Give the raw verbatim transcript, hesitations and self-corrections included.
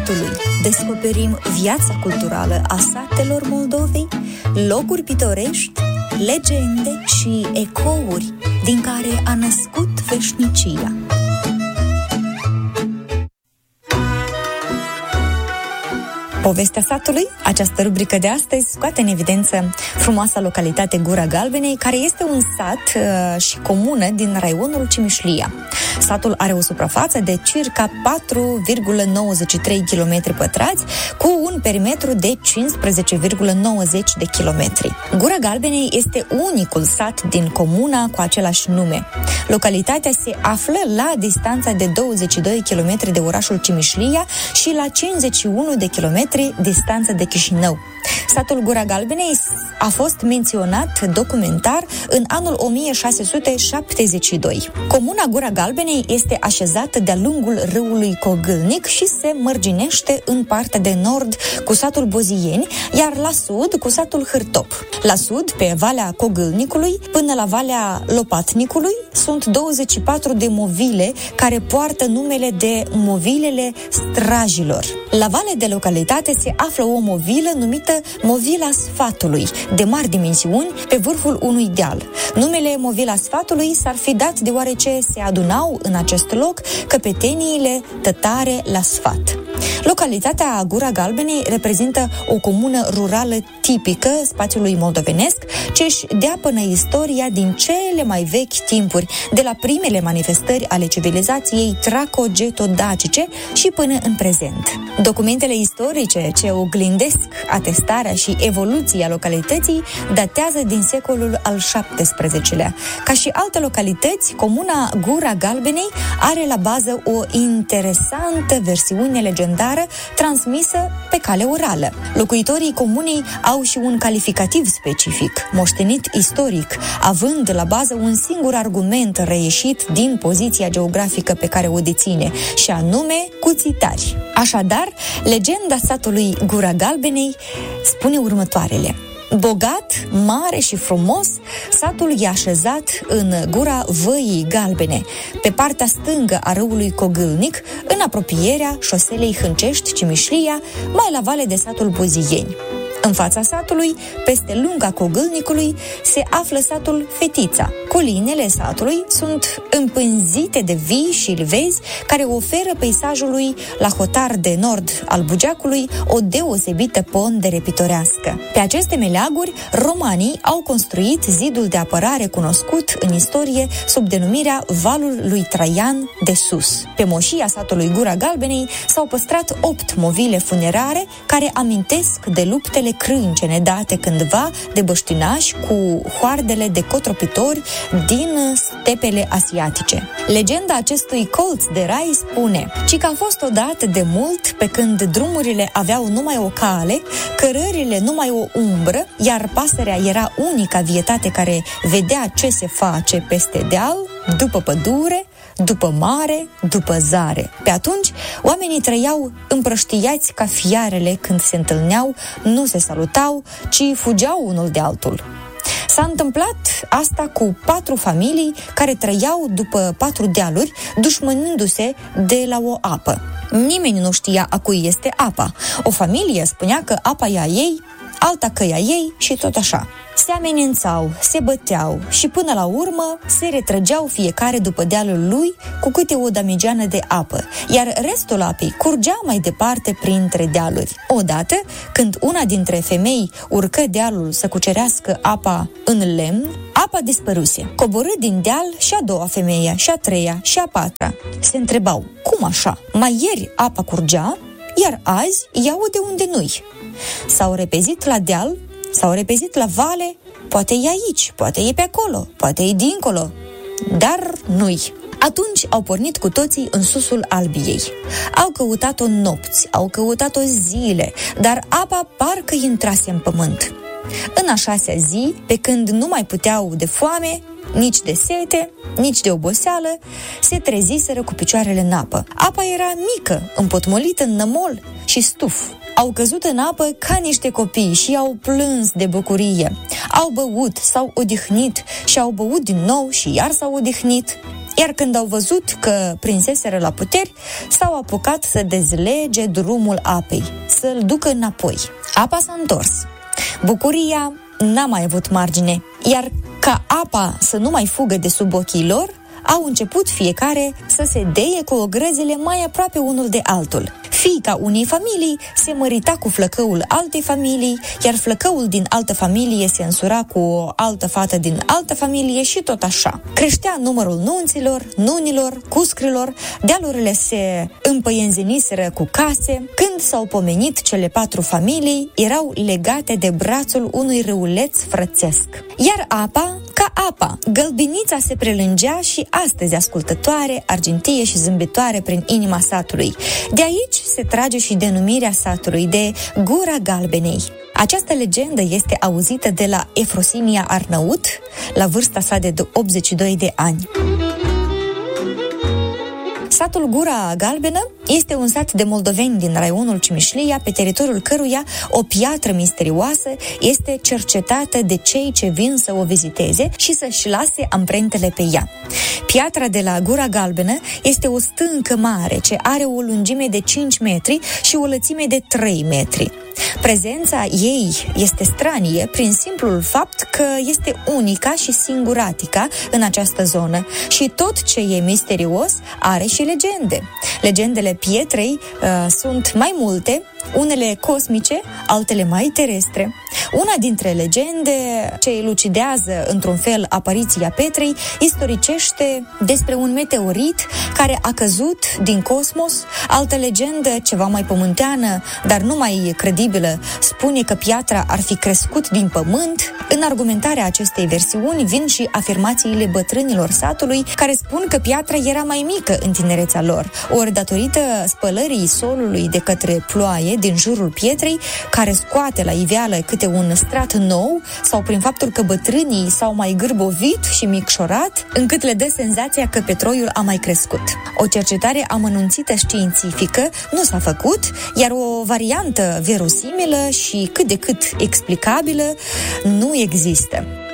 satului. Descoperim viața culturală a satelor Moldovei, locuri pitorești, legende și ecouri din care a născut veșnicia. Povestea satului, această rubrică de astăzi, scoate în evidență frumoasa localitate Gura Galbenei, care este un sat uh, și comună din raionul Cimișlia. Satul are o suprafață de circa patru virgulă nouăzeci și trei kilometri pătrați, cu un perimetru de cincisprezece virgulă nouăzeci de kilometri. Gura Galbenei este unicul sat din comuna cu același nume. Localitatea se află la distanța de douăzeci și doi kilometri de orașul Cimișlia și la cincizeci și unu de kilometri distanță de Chișinău. Satul Gura Galbenei a fost menționat documentar în anul o mie șase sute șaptezeci și doi. Comuna Gura Galbenei este așezată de-a lungul râului Cogâlnic și se mărginește în partea de nord cu satul Bozieni, iar la sud cu satul Hârtop. La sud, pe Valea Cogâlnicului, până la Valea Lopatnicului, sunt douăzeci și patru de movile care poartă numele de movilele strajilor. La vale de localitate se află o movilă numită Movila Sfatului, de mari dimensiuni, pe vârful unui deal. Numele Movila Sfatului s-ar fi dat deoarece se adunau în acest loc căpeteniile tătare la sfat. Localitatea Gura Galbenei reprezintă o comună rurală tipică spațiului moldovenesc, ce își dea până istoria din cele mai vechi timpuri, de la primele manifestări ale civilizației traco-geto-dacice și până în prezent. Documentele istorice ce oglindesc atestarea și evoluția localității datează din secolul al șaptesprezecelea. Ca și alte localități, comuna Gura Galbenei are la bază o interesantă versiune legendară transmisă pe cale orală. Locuitorii comunei au și un calificativ specific, moștenit istoric, având la bază un singur argument reieșit din poziția geografică pe care o deține, și anume cuțitari. Așadar, legenda satului Gura Galbenei spune următoarele. Bogat, mare și frumos, satul e așezat în gura Văii Galbene, pe partea stângă a râului Cogâlnic, în apropierea șoselei Hâncești-Cimișlia, mai la vale de satul Bozieni. În fața satului, peste lunga Cogâlnicului, se află satul Fetița. Colinele satului sunt împânzite de vii și ilvezi care oferă peisajului la hotar de nord al Bugeacului o deosebită pondere pitorească. Pe aceste meleaguri, romanii au construit zidul de apărare cunoscut în istorie sub denumirea Valul lui Traian de Sus. Pe moșia satului Gura Galbenei s-au păstrat opt movile funerare care amintesc de luptele crâncene date cândva de băștinași cu hoardele de cotropitori din stepele asiatice. Legenda acestui colț de rai spune: ci că a fost odată de mult, pe când drumurile aveau numai o cale, cărările numai o umbră, iar pasărea era unica vietate care vedea ce se face peste deal, după pădure, după mare, după zare. Pe atunci, oamenii trăiau împrăștiați ca fiarele când se întâlneau, nu se salutau, ci fugeau unul de altul. S-a întâmplat asta cu patru familii care trăiau după patru dealuri, dușmănindu-se de la o apă. Nimeni nu știa a cui este apa. O familie spunea că apa e a ei, alta că e a ei și tot așa. Se amenințau, se băteau și până la urmă se retrăgeau fiecare după dealul lui cu câte o damigeană de apă, iar restul apei curgea mai departe printre dealuri. Odată, când una dintre femei urcă dealul să cucerească apa în lemn, apa dispăruse. Coborâ din deal și a doua femeie, și a treia, și a patra. Se întrebau, cum așa? Mai ieri apa curgea, iar azi iau de unde nu-i. S-au repezit la deal, s-au repezit la vale, poate e aici, poate e pe acolo, poate e dincolo, dar nu-i. Atunci au pornit cu toții în susul Albiei. Au căutat-o nopți, au căutat-o zile, dar apa parcă intrase în pământ. În a șasea zi, pe când nu mai puteau de foame, nici de sete, nici de oboseală, se treziseră cu picioarele în apă. Apa era mică, împotmolită în nămol și stuf. Au căzut în apă ca niște copii și au plâns de bucurie. Au băut, s-au odihnit și au băut din nou și iar s-au odihnit. Iar când au văzut că prinseseră la puteri, s-au apucat să dezlege drumul apei, să-l ducă înapoi. Apa s-a întors. Bucuria n-a mai avut margine, iar ca apa să nu mai fugă de sub ochii lor, au început fiecare să se deie cu ogrăzile mai aproape unul de altul. Fiica unei familii se mărita cu flăcăul altei familii, iar flăcăul din altă familie se însura cu o altă fată din altă familie și tot așa. Creștea numărul nunților, nunilor, cuscrilor, dealurile se împăienzeniseră cu case. Când s-au pomenit cele patru familii, erau legate de brațul unui râuleț frățesc. Iar apa, ca apa, gălbinița se prelângea și astăzi ascultătoare, argintie și zâmbitoare prin inima satului. De aici se trage și denumirea satului de Gura Galbenei. Această legendă este auzită de la Efrosimia Arnaut, la vârsta sa de optzeci și doi de ani. Satul Gura Galbenă este un sat de moldoveni din raionul Cimișlia, pe teritoriul căruia o piatră misterioasă este cercetată de cei ce vin să o viziteze și să-și lase amprentele pe ea. Piatra de la Gura Galbenă este o stâncă mare ce are o lungime de cinci metri și o lățime de trei metri. Prezența ei este stranie prin simplul fapt că este unica și singuratica în această zonă și tot ce e misterios are și legende. Legendele pietrei uh, sunt mai multe, unele cosmice, altele mai terestre. Una dintre legende ce elucidează într-un fel apariția Petrei istoricește despre un meteorit care a căzut din cosmos. Altă legendă, ceva mai pământeană, dar nu mai credibilă, spune că piatra ar fi crescut din pământ. În argumentarea acestei versiuni vin și afirmațiile bătrânilor satului, care spun că piatra era mai mică în tinerețea lor, ori datorită spălării solului de către ploaie din jurul pietrei, care scoate la iveală câte un strat nou, sau prin faptul că bătrânii s-au mai gârbovit și micșorat, încât le dă senzația că petroiul a mai crescut. O cercetare amănunțită științifică nu s-a făcut, iar o variantă verosimilă și cât de cât explicabilă nu există.